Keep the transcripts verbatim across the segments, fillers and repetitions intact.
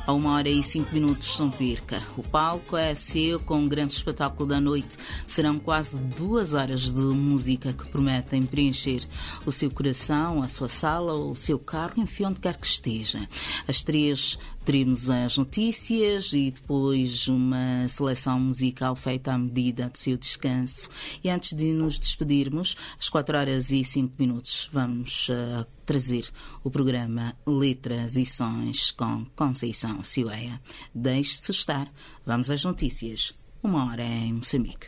A uma hora e cinco minutos não perca. O palco é seu com um grande espetáculo da noite. Serão quase duas horas de música que prometem preencher o seu coração, a sua sala ou o seu carro, enfim, onde quer que esteja. Às três teremos as notícias e depois uma seleção musical feita à medida do seu descanso. E antes de nos despedirmos, às quatro horas e cinco minutos, vamos uh, trazer o programa Letras e Sons com Conceição Cioeia. Deixe-se estar. Vamos às notícias. Uma hora em Moçambique.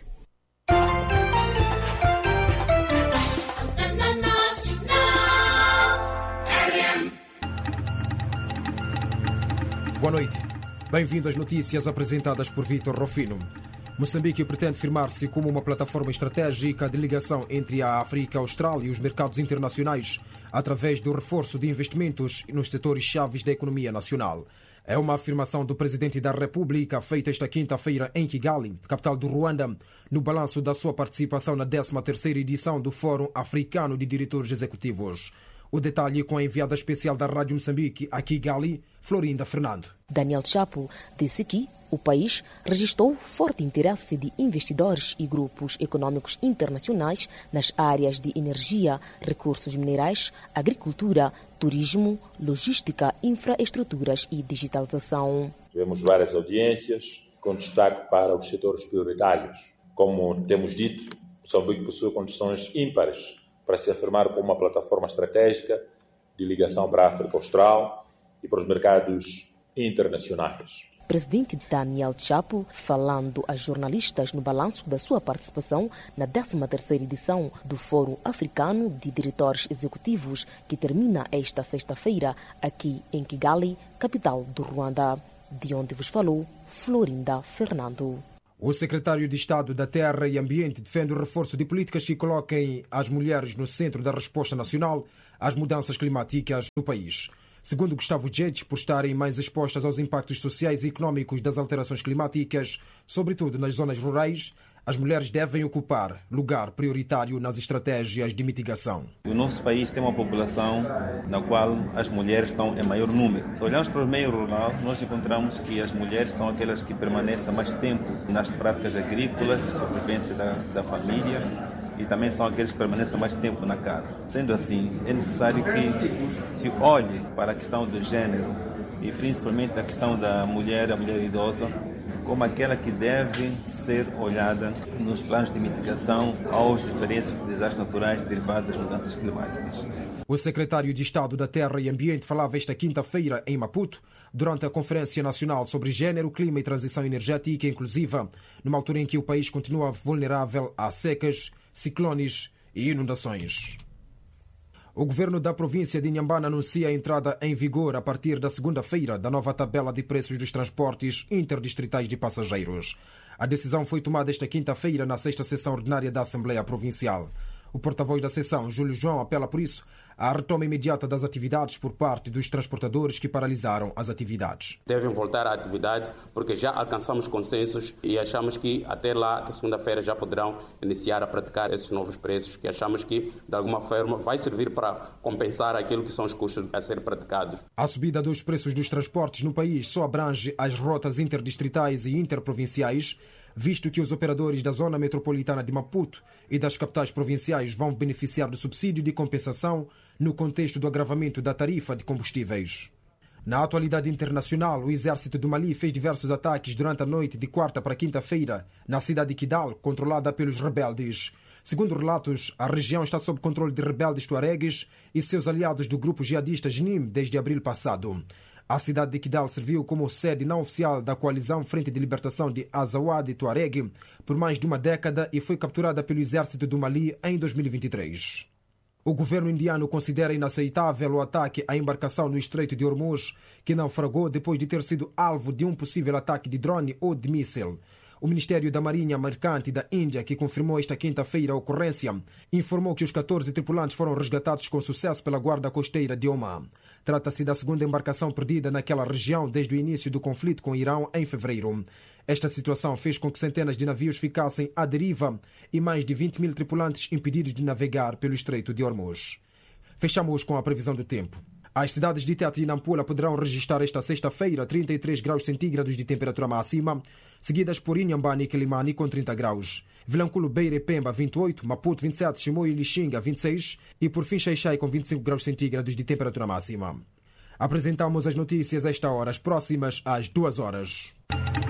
Boa noite. Bem-vindo às notícias apresentadas por Vítor Rofino. Moçambique pretende firmar-se como uma plataforma estratégica de ligação entre a África, a Austrália e os mercados internacionais através do reforço de investimentos nos setores chaves da economia nacional. É uma afirmação do Presidente da República feita esta quinta-feira em Kigali, capital do Ruanda, no balanço da sua participação na décima terceira edição do Fórum Africano de Diretores Executivos. O detalhe com a enviada especial da Rádio Moçambique a Kigali, Florinda Fernando. Daniel Chapo disse que o país registrou forte interesse de investidores e grupos econômicos internacionais nas áreas de energia, recursos minerais, agricultura, turismo, logística, infraestruturas e digitalização. Tivemos várias audiências com destaque para os setores prioritários. Como temos dito, Moçambique possui condições ímpares para se afirmar como uma plataforma estratégica de ligação para a África Austral e para os mercados internacionais. Presidente Daniel Chapo, falando a jornalistas no balanço da sua participação na décima terceira edição do Fórum Africano de Diretores Executivos, que termina esta sexta-feira aqui em Kigali, capital do Ruanda, de onde vos falou Florinda Fernando. O secretário de Estado da Terra e Ambiente defende o reforço de políticas que coloquem as mulheres no centro da resposta nacional às mudanças climáticas no país. Segundo Gustavo Jedge, por estarem mais expostas aos impactos sociais e económicos das alterações climáticas, sobretudo nas zonas rurais, as mulheres devem ocupar lugar prioritário nas estratégias de mitigação. O nosso país tem uma população na qual as mulheres estão em maior número. Se olharmos para o meio rural, nós encontramos que as mulheres são aquelas que permanecem mais tempo nas práticas agrícolas, de sobrevivência da, da família, e também são aqueles que permanecem mais tempo na casa. Sendo assim, é necessário que se olhe para a questão do género e principalmente a questão da mulher, a mulher idosa, como aquela que deve ser olhada nos planos de mitigação aos diferentes desastres naturais derivados das mudanças climáticas. O secretário de Estado da Terra e Ambiente falava esta quinta-feira em Maputo, durante a Conferência Nacional sobre Gênero, Clima e Transição Energética Inclusiva, numa altura em que o país continua vulnerável a secas, ciclones e inundações. O governo da província de Inhambane anuncia a entrada em vigor a partir da segunda-feira da nova tabela de preços dos transportes interdistritais de passageiros. A decisão foi tomada esta quinta-feira na sexta sessão ordinária da Assembleia Provincial. O porta-voz da sessão, Júlio João, apela por isso à retoma imediata das atividades por parte dos transportadores que paralisaram as atividades. Devem voltar à atividade porque já alcançamos consensos e achamos que até lá, de segunda-feira, já poderão iniciar a praticar esses novos preços que achamos que, de alguma forma, vai servir para compensar aquilo que são os custos a ser praticados. A subida dos preços dos transportes no país só abrange as rotas interdistritais e interprovinciais, visto que os operadores da zona metropolitana de Maputo e das capitais provinciais vão beneficiar do subsídio de compensação no contexto do agravamento da tarifa de combustíveis. Na atualidade internacional, o exército do Mali fez diversos ataques durante a noite de quarta para quinta-feira na cidade de Kidal, controlada pelos rebeldes. Segundo relatos, a região está sob controle de rebeldes tuaregues e seus aliados do grupo jihadista Jenim desde abril passado. A cidade de Kidal serviu como sede não oficial da coalizão Frente de Libertação de Azawad e Tuareg por mais de uma década e foi capturada pelo exército do Mali em dois mil e vinte e três. O governo indiano considera inaceitável o ataque à embarcação no Estreito de Hormuz, que naufragou depois de ter sido alvo de um possível ataque de drone ou de míssil. O Ministério da Marinha Mercante da Índia, que confirmou esta quinta-feira a ocorrência, informou que os catorze tripulantes foram resgatados com sucesso pela Guarda Costeira de Oman. Trata-se da segunda embarcação perdida naquela região desde o início do conflito com o Irão em fevereiro. Esta situação fez com que centenas de navios ficassem à deriva e mais de vinte mil tripulantes impedidos de navegar pelo Estreito de Hormuz. Fechamos com a previsão do tempo. As cidades de Tete e Nampula poderão registrar esta sexta-feira trinta e três graus centígrados de temperatura máxima, seguidas por Inhambane e Quilimane com trinta graus. Vilanculo, Beira e Pemba, vinte e oito, Maputo, vinte e sete, Chimoio e Lixinga, vinte e seis e por fim Xai-Xai com vinte e cinco graus centígrados de temperatura máxima. Apresentamos as notícias a esta hora, as próximas às duas horas.